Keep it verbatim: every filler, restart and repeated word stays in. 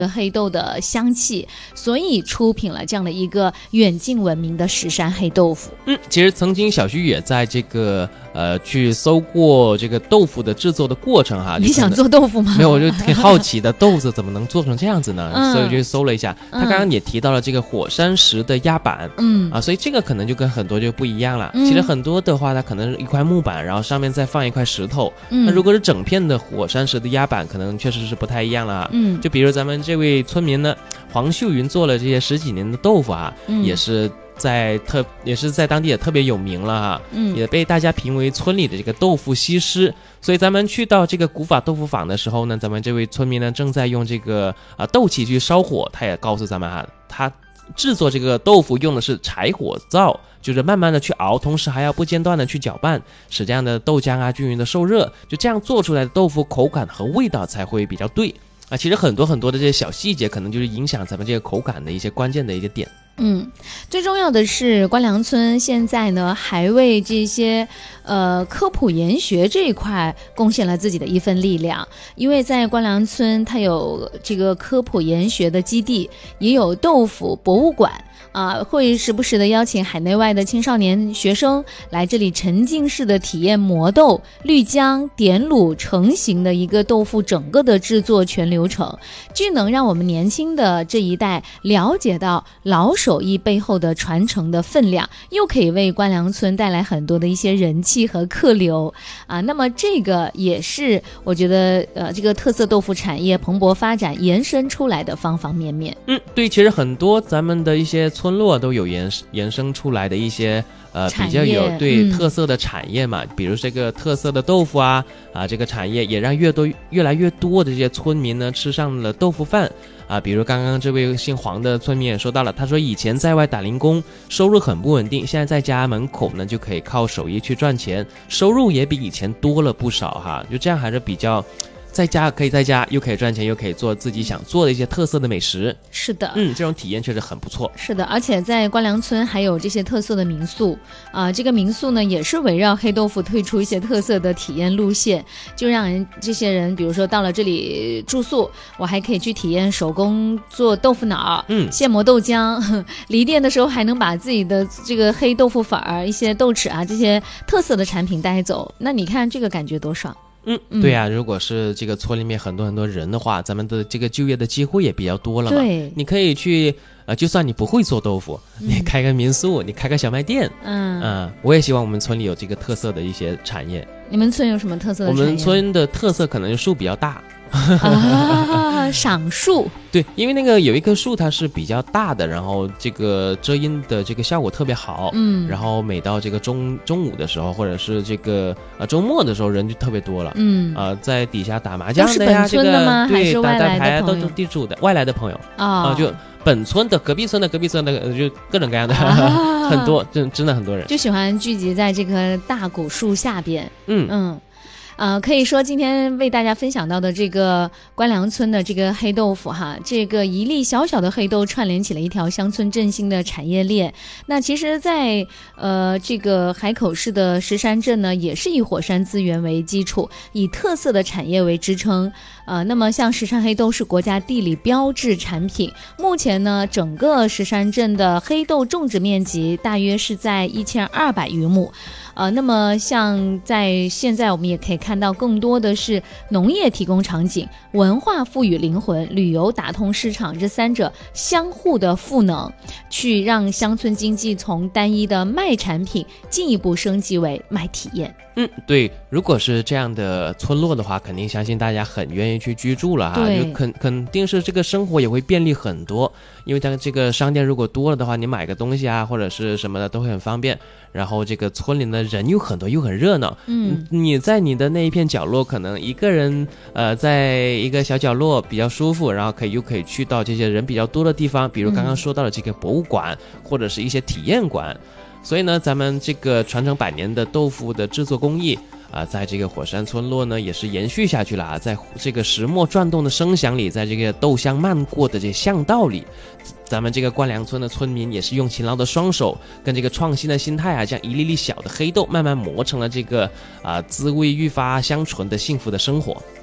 黑豆的香气，所以出品了这样的一个远近闻名的石山黑豆腐。 嗯，其实曾经小徐也在这个呃去搜过这个豆腐的制作的过程哈。 你想做豆腐吗？ 没有，我就挺好奇的，豆子怎么能做成这样子呢？ 嗯、 所以我就搜了一下，他刚刚也提到了这个火山石的压板， 嗯啊，所以这个可能就跟很多就不一样了。 嗯、 其实很多的话，它可能是一块木板，然后上面再放一块石头。 嗯， 那如果是整片的火山石的压板，可能确实是不太一样了。 嗯， 就比如咱们这位村民呢，黄秀云做了这些十几年的豆腐啊， 嗯、 也是在特也是在当地也特别有名了哈， 嗯， 也被大家评为村里的这个豆腐西施。所以咱们去到这个古法豆腐坊的时候呢，咱们这位村民呢正在用这个啊豆器去烧火，他也告诉咱们哈，他制作这个豆腐用的是柴火灶，就是慢慢的去熬，同时还要不间断的去搅拌，使这样的豆浆啊均匀的受热，就这样做出来的豆腐口感和味道才会比较对啊。其实很多很多的这些小细节，可能就是影响咱们这个口感的一些关键的一个点。 嗯，最重要的是关良村现在呢还为这些呃科普研学这一块贡献了自己的一份力量，因为在关良村它有这个科普研学的基地，也有豆腐博物馆啊，会时不时的邀请海内外的青少年学生来这里沉浸式的体验磨豆、滤浆、点卤成型的一个豆腐整个的制作全流程，既能让我们年轻的这一代了解到老手艺背后的传承的分量，又可以为关良村带来很多的一些人气和客流啊。那么这个也是我觉得呃这个特色豆腐产业蓬勃发展延伸出来的方方面面。 嗯，对，其实很多咱们的一些村落都有延延伸出来的一些呃比较有对、嗯、特色的产业嘛，比如这个特色的豆腐啊啊这个产业也让越多越来越多的这些村民呢吃上了豆腐饭啊。比如刚刚这位姓黄的村民也说到了，他说以前在外打零工收入很不稳定，现在在家门口呢就可以靠手艺去赚钱，收入也比以前多了不少哈，就这样还是比较在家可以在家又可以赚钱，又可以做自己想做的一些特色的美食。 是的， 嗯，这种体验确实很不错。 是的，而且在关良村还有这些特色的民宿啊、呃，这个民宿呢也是围绕黑豆腐推出一些特色的体验路线，就让人这些人比如说到了这里住宿，我还可以去体验手工做豆腐脑， 嗯， 现磨豆浆，离店的时候还能把自己的这个黑豆腐粉儿、一些豆豉啊这些特色的产品带走，那你看这个感觉多爽。 嗯，对呀、啊，如果是这个村里面很多很多人的话，咱们的这个就业的机会也比较多了嘛。 对， 你可以去呃，就算你不会做豆腐，嗯、你开个民宿，你开个小卖店， 嗯嗯、呃，我也希望我们村里有这个特色的一些产业。 你们村有什么特色的产业？ 我们村的特色可能树比较大。 啊，赏树。 对，因为那个有一棵树它是比较大的，然后这个遮阴的这个效果特别好， 嗯， 然后每到这个中中午的时候，或者是这个呃周末的时候，人就特别多了， 嗯， 呃，在底下打麻将的呀， 都是本村的吗？ 这个对， 还是外来的打打牌朋友？ 都是地主的外来的朋友啊、 呃，就本村的、隔壁村的、隔壁村的，就各种各样的， 啊、 很多，真真的很多人， 就喜欢聚集在这棵大古树下边， 嗯嗯。呃，可以说今天为大家分享到的这个关良村的这个黑豆腐哈，这个一粒小小的黑豆串联起了一条乡村振兴的产业链。那其实在呃这个海口市的石山镇呢，也是以火山资源为基础，以特色的产业为支撑。呃，那么像石山黑豆是国家地理标志产品，目前呢，整个石山镇的黑豆种植面积大约是在一千二百余亩。呃，那么像在现在我们也可以看到更多的是农业提供场景，文化赋予灵魂，旅游打通市场，这三者相互的赋能，去让乡村经济从单一的卖产品进一步升级为卖体验。 嗯，对，如果是这样的村落的话，肯定相信大家很愿意去居住了哈，就肯肯定是这个生活也会便利很多，因为它这个商店如果多了的话，你买个东西啊或者是什么的都会很方便，然后这个村里的人又很多又很热闹， 嗯， 你在你的那一片角落可能一个人呃在一个小角落比较舒服，然后可以又可以去到这些人比较多的地方，比如刚刚说到的这个博物馆、嗯、或者是一些体验馆。所以呢，咱们这个传承百年的豆腐的制作工艺啊、呃，在这个火山村落呢，也是延续下去了啊。在这个石磨转动的声响里，在这个豆香漫过的这巷道里，咱们这个关良村的村民也是用勤劳的双手跟这个创新的心态啊，将一粒粒小的黑豆慢慢磨成了这个啊、呃、滋味愈发香醇的幸福的生活。